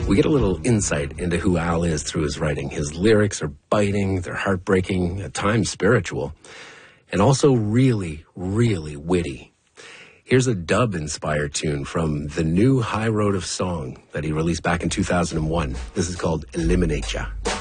We get a little insight into who Al is through his writing. His lyrics are biting, they're heartbreaking, at times spiritual, and also really, really witty. Here's a dub-inspired tune from the new High Road of Song that he released back in 2001. This is called Eliminate Ya.